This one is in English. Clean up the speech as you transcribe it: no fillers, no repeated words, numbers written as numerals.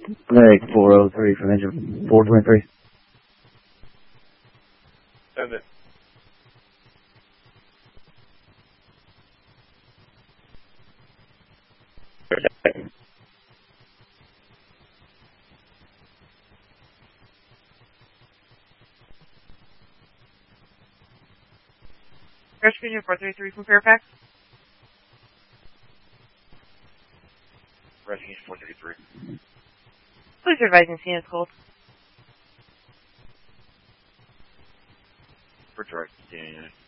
Leg 403 from engine 423. Send it. Rescue Unit 433 from Fairfax. Rescue Unit 433. Please advise and scene is cold. For direct unit.